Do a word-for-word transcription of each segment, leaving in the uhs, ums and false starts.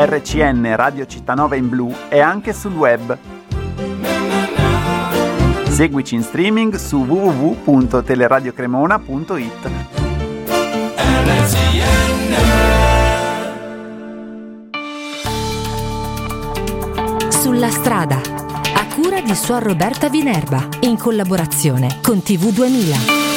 R C N Radio Cittànova in blu e anche sul web. Seguici in streaming su w w w punto teleradiocremona punto i t. Sulla strada, a cura di Suor Roberta Vinerba, in collaborazione con T V duemila.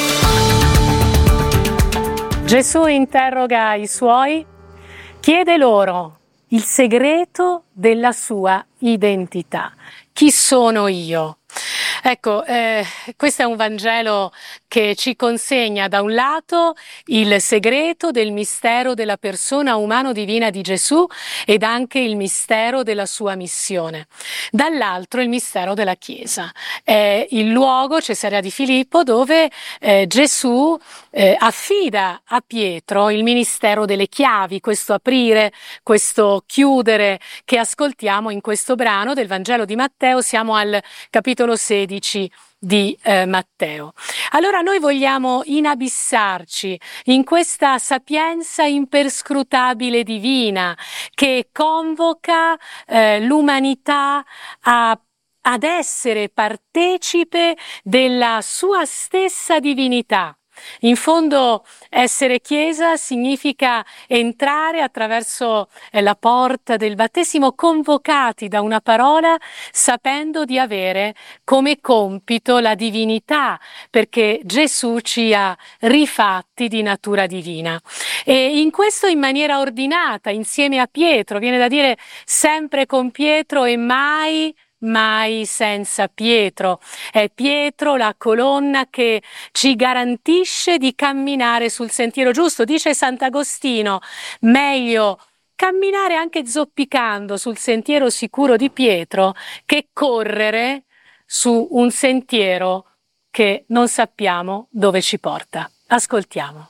Gesù interroga i suoi, chiede loro il segreto della sua identità. Chi sono io? Ecco, eh, questo è un Vangelo che ci consegna da un lato il segreto del mistero della persona umano-divina di Gesù ed anche il mistero della sua missione. Dall'altro il mistero della Chiesa. È il luogo, Cesarea di Filippo, dove eh, Gesù eh, affida a Pietro il ministero delle chiavi, questo aprire, questo chiudere che ascoltiamo in questo brano del Vangelo di Matteo. Siamo al capitolo sedici di eh, Matteo. Allora noi vogliamo inabissarci in questa sapienza imperscrutabile divina che convoca eh, l'umanità a ad essere partecipe della sua stessa divinità. In fondo essere Chiesa significa entrare attraverso la porta del battesimo convocati da una parola, sapendo di avere come compito la divinità, perché Gesù ci ha rifatti di natura divina. E in questo in maniera ordinata, insieme a Pietro, viene da dire sempre con Pietro e mai mai senza Pietro. È Pietro la colonna che ci garantisce di camminare sul sentiero giusto. Dice Sant'Agostino, meglio camminare anche zoppicando sul sentiero sicuro di Pietro che correre su un sentiero che non sappiamo dove ci porta. Ascoltiamo.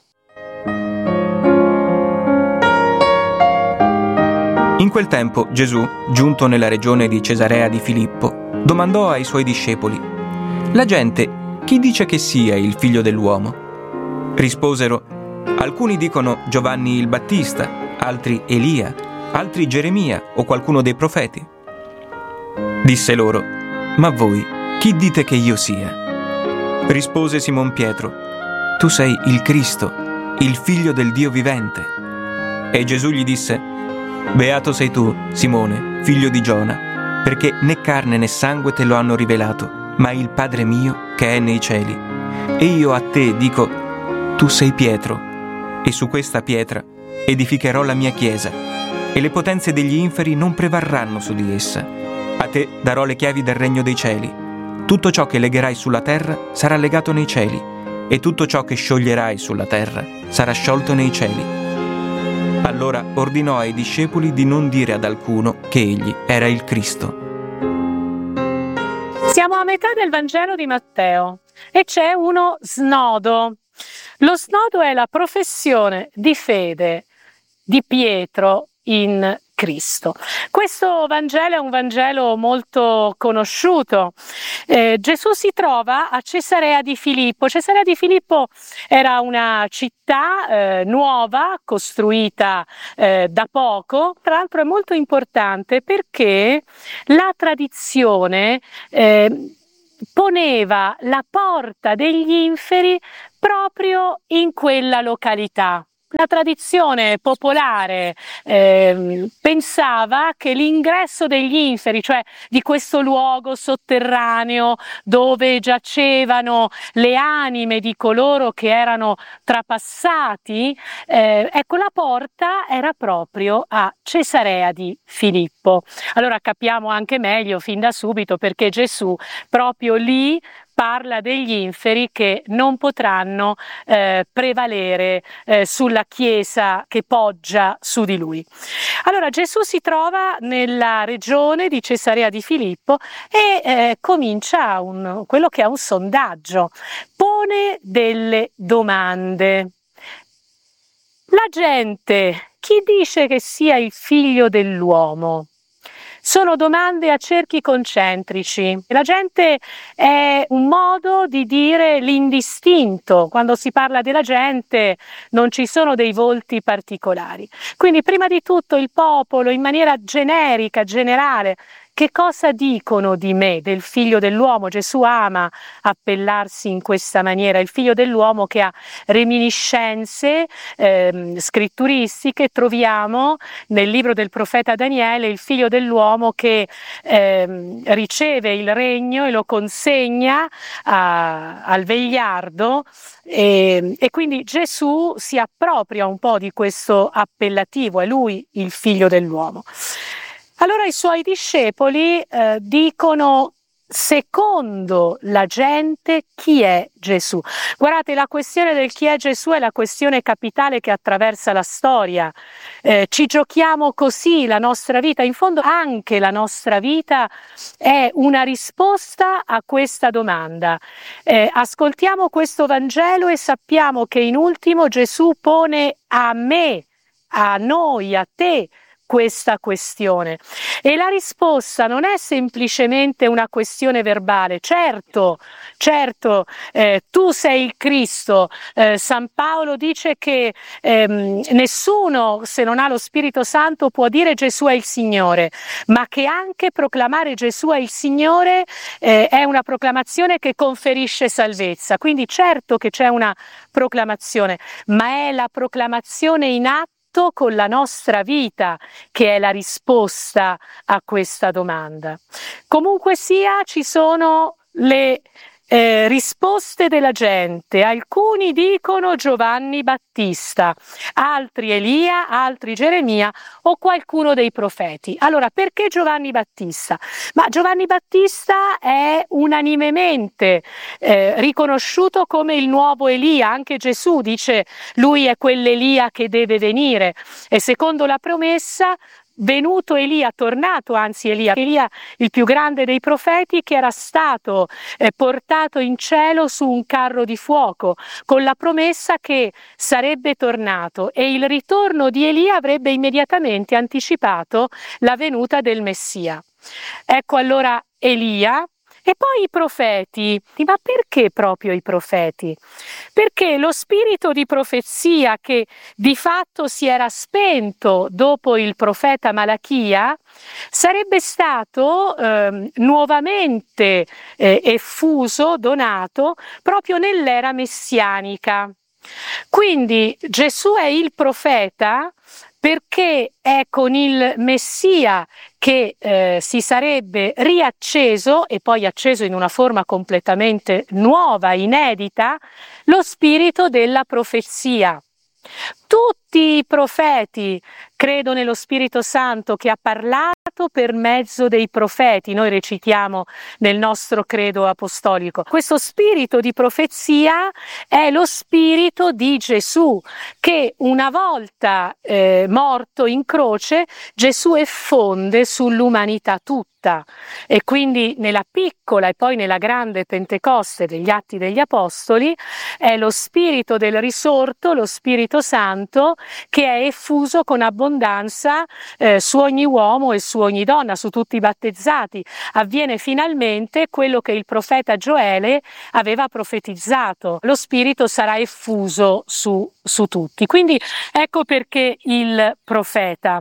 In quel tempo Gesù, giunto nella regione di Cesarea di Filippo, domandò ai suoi discepoli: «La gente chi dice che sia il figlio dell'uomo?» Risposero: «Alcuni dicono Giovanni il Battista, altri Elia, altri Geremia o qualcuno dei profeti». Disse loro: «Ma voi chi dite che io sia?» Rispose Simon Pietro: «Tu sei il Cristo, il figlio del Dio vivente». E Gesù gli disse: «Beato sei tu, Simone, figlio di Giona, perché né carne né sangue te lo hanno rivelato, ma il Padre mio che è nei cieli. E io a te dico, tu sei Pietro, e su questa pietra edificherò la mia chiesa, e le potenze degli inferi non prevarranno su di essa. A te darò le chiavi del regno dei cieli. Tutto ciò che legherai sulla terra sarà legato nei cieli, e tutto ciò che scioglierai sulla terra sarà sciolto nei cieli». Allora ordinò ai discepoli di non dire ad alcuno che egli era il Cristo. Siamo a metà del Vangelo di Matteo e c'è uno snodo. Lo snodo è la professione di fede di Pietro in Cristo. Questo Vangelo è un Vangelo molto conosciuto. Eh, Gesù si trova a Cesarea di Filippo. Cesarea di Filippo era una città eh, nuova, costruita eh, da poco, tra l'altro è molto importante perché la tradizione eh, poneva la porta degli inferi proprio in quella località. La tradizione popolare eh, pensava che l'ingresso degli inferi, cioè di questo luogo sotterraneo dove giacevano le anime di coloro che erano trapassati, eh, ecco, la porta era proprio a Cesarea di Filippo. Allora capiamo anche meglio fin da subito perché Gesù proprio lì parla degli inferi che non potranno eh, prevalere eh, sulla Chiesa che poggia su di lui. Allora Gesù si trova nella regione di Cesarea di Filippo e eh, comincia un, quello che è un sondaggio, pone delle domande. La gente, chi dice che sia il figlio dell'uomo? sono domande a cerchi concentrici. La gente è un modo di dire l'indistinto. Quando si parla della gente non ci sono dei volti particolari. Quindi prima di tutto il popolo, in maniera generica, generale, che cosa dicono di me, del figlio dell'uomo? Gesù ama appellarsi in questa maniera, il figlio dell'uomo che ha reminiscenze eh, scritturistiche. Troviamo nel libro del profeta Daniele il figlio dell'uomo che eh, riceve il regno e lo consegna a, al vegliardo e, e quindi Gesù si appropria un po' di questo appellativo, è lui il figlio dell'uomo. Allora i suoi discepoli eh, dicono, secondo la gente, chi è Gesù? Guardate, la questione del chi è Gesù è la questione capitale che attraversa la storia. Eh, ci giochiamo così la nostra vita, in fondo anche la nostra vita è una risposta a questa domanda. Eh, ascoltiamo questo Vangelo e sappiamo che in ultimo Gesù pone a me, a noi, a te, questa questione. E la risposta non è semplicemente una questione verbale. Certo, certo, eh, tu sei il Cristo. Eh, San Paolo dice che ehm, nessuno, se non ha lo Spirito Santo, può dire Gesù è il Signore, ma che anche proclamare Gesù è il Signore eh, è una proclamazione che conferisce salvezza. Quindi certo che c'è una proclamazione, ma è la proclamazione in atto con la nostra vita che è la risposta a questa domanda. Comunque sia, ci sono le eh, risposte della gente. Alcuni dicono Giovanni Battista, altri Elia, altri Geremia o qualcuno dei profeti. Allora, perché Giovanni Battista? Ma Giovanni Battista è unanimemente eh, riconosciuto come il nuovo Elia. Anche Gesù dice lui è quell'Elia che deve venire, e secondo la promessa venuto Elia, tornato anzi Elia, Elia il più grande dei profeti, che era stato eh, portato in cielo su un carro di fuoco con la promessa che sarebbe tornato, e il ritorno di Elia avrebbe immediatamente anticipato la venuta del Messia. Ecco allora Elia. E poi i profeti. Ma perché proprio i profeti? Perché lo spirito di profezia che di fatto si era spento dopo il profeta Malachia sarebbe stato eh, nuovamente eh, effuso, donato proprio nell'era messianica. Quindi Gesù è il profeta perché è con il Messia che eh, si sarebbe riacceso, e poi acceso in una forma completamente nuova, inedita, lo spirito della profezia. Tutti i profeti credono nello Spirito Santo che ha parlato per mezzo dei profeti. Noi recitiamo nel nostro credo apostolico. Questo spirito di profezia è lo spirito di Gesù, che una volta eh, morto in croce, Gesù effonde sull'umanità tutta. E quindi nella piccola e poi nella grande Pentecoste degli Atti degli Apostoli è lo spirito del risorto, lo Spirito Santo, che è effuso con abbondanza eh, su ogni uomo e su ogni donna, su tutti i battezzati. Avviene finalmente quello che il profeta Gioele aveva profetizzato: lo spirito sarà effuso su, su tutti. Quindi ecco perché il profeta.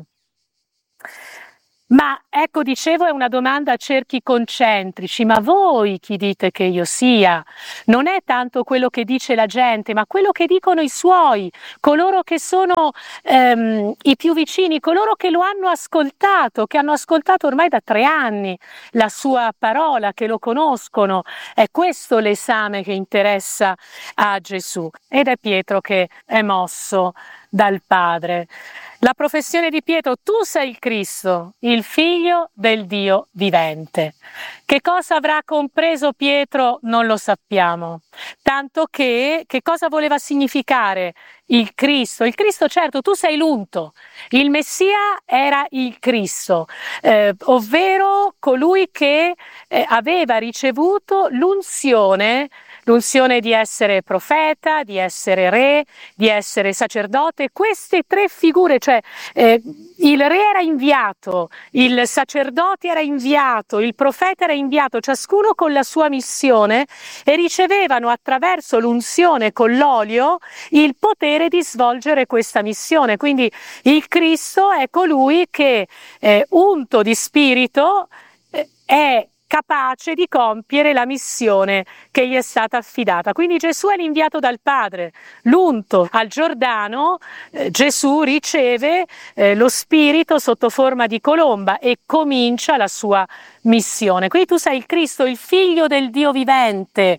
Ma ecco, dicevo, è una domanda a cerchi concentrici. Ma voi chi dite che io sia? Non è tanto quello che dice la gente, ma quello che dicono i suoi, coloro che sono ehm, i più vicini, coloro che lo hanno ascoltato, che hanno ascoltato ormai da tre anni la sua parola, che lo conoscono. È questo l'esame che interessa a Gesù. Ed è Pietro che è mosso dal Padre. La professione di Pietro: tu sei il Cristo, il figlio del Dio vivente. Che cosa avrà compreso Pietro non lo sappiamo, tanto che che cosa voleva significare il Cristo? Il Cristo, certo, tu sei l'unto, il Messia era il Cristo, eh, ovvero colui che eh, aveva ricevuto l'unzione l'unzione di essere profeta, di essere re, di essere sacerdote. Queste tre figure, cioè eh, il re era inviato, il sacerdote era inviato, il profeta era inviato, ciascuno con la sua missione, e ricevevano attraverso l'unzione con l'olio il potere di svolgere questa missione. Quindi il Cristo è colui che, eh, unto di spirito, eh, è capace di compiere la missione che gli è stata affidata. Quindi Gesù è l'inviato dal Padre. L'unto al Giordano, eh, Gesù riceve eh, lo Spirito sotto forma di colomba e comincia la sua missione. Quindi tu sei il Cristo, il Figlio del Dio vivente.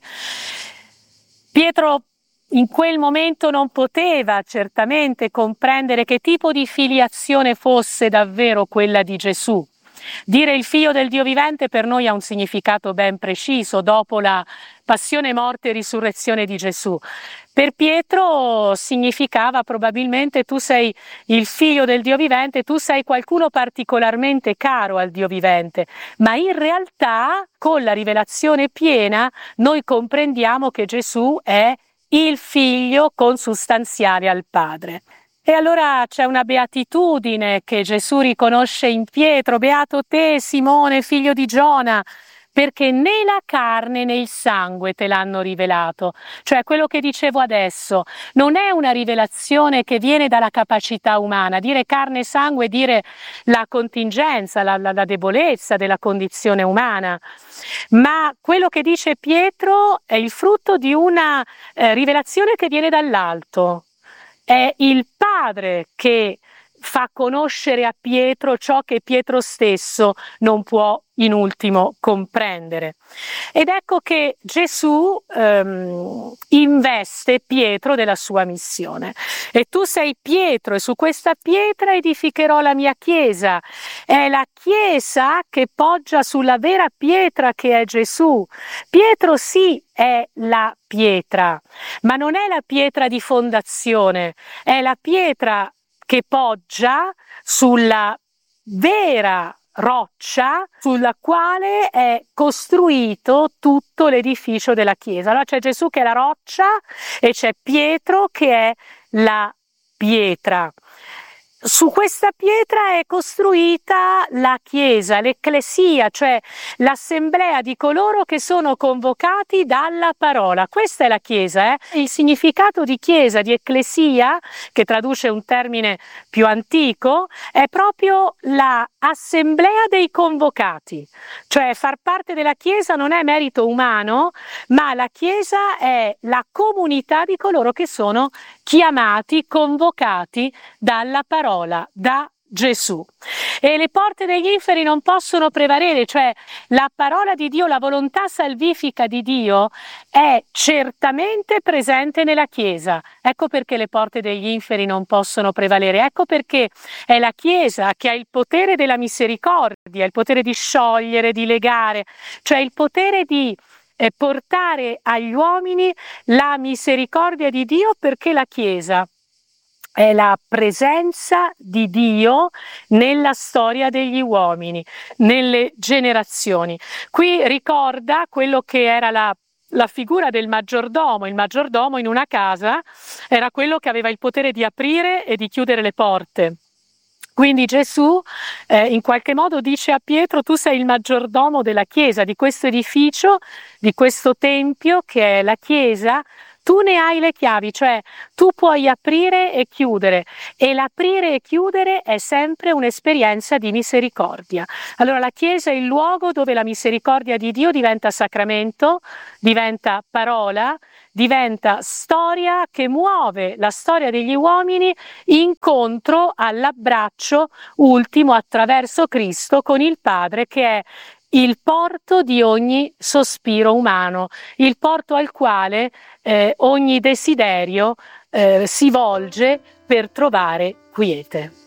Pietro in quel momento non poteva certamente comprendere che tipo di filiazione fosse davvero quella di Gesù. Dire il Figlio del Dio vivente per noi ha un significato ben preciso dopo la passione, morte e risurrezione di Gesù. Per Pietro significava probabilmente: tu sei il Figlio del Dio vivente, tu sei qualcuno particolarmente caro al Dio vivente, ma in realtà con la rivelazione piena noi comprendiamo che Gesù è il Figlio consustanziale al Padre. E allora c'è una beatitudine che Gesù riconosce in Pietro: beato te, Simone, figlio di Giona, perché né la carne né il sangue te l'hanno rivelato. Cioè, quello che dicevo adesso non è una rivelazione che viene dalla capacità umana. Dire carne e sangue, dire la contingenza, la, la, la debolezza della condizione umana. Ma quello che dice Pietro è il frutto di una eh, rivelazione che viene dall'alto. È il Padre che fa conoscere a Pietro ciò che Pietro stesso non può in ultimo comprendere. Ed ecco che Gesù ehm, investe Pietro della sua missione. E tu sei Pietro, e su questa pietra edificherò la mia chiesa. È la chiesa che poggia sulla vera pietra che è Gesù. Pietro sì è la pietra, ma non è la pietra di fondazione, è la pietra che poggia sulla vera roccia sulla quale è costruito tutto l'edificio della Chiesa. Allora c'è Gesù che è la roccia e c'è Pietro che è la pietra. Su questa pietra è costruita la Chiesa, l'Ecclesia, cioè l'assemblea di coloro che sono convocati dalla parola. Questa è la Chiesa. Eh? Il significato di Chiesa, di Ecclesia, che traduce un termine più antico, è proprio la assemblea dei convocati. Cioè far parte della Chiesa non è merito umano, ma la Chiesa è la comunità di coloro che sono chiamati, convocati dalla parola, da Gesù. E le porte degli inferi non possono prevalere, cioè la parola di Dio, la volontà salvifica di Dio è certamente presente nella Chiesa. Ecco perché le porte degli inferi non possono prevalere, ecco perché è la Chiesa che ha il potere della misericordia, il potere di sciogliere, di legare, cioè il potere di eh, portare agli uomini la misericordia di Dio, perché la Chiesa è la presenza di Dio nella storia degli uomini, nelle generazioni. Qui ricorda quello che era la, la figura del maggiordomo. Il maggiordomo in una casa era quello che aveva il potere di aprire e di chiudere le porte. Quindi Gesù eh, in qualche modo dice a Pietro: tu sei il maggiordomo della Chiesa, di questo edificio, di questo tempio che è la Chiesa. Tu ne hai le chiavi, cioè tu puoi aprire e chiudere, e l'aprire e chiudere è sempre un'esperienza di misericordia. Allora la Chiesa è il luogo dove la misericordia di Dio diventa sacramento, diventa parola, diventa storia che muove la storia degli uomini incontro all'abbraccio ultimo attraverso Cristo con il Padre, che è il porto di ogni sospiro umano, il porto al quale eh, ogni desiderio eh, si volge per trovare quiete.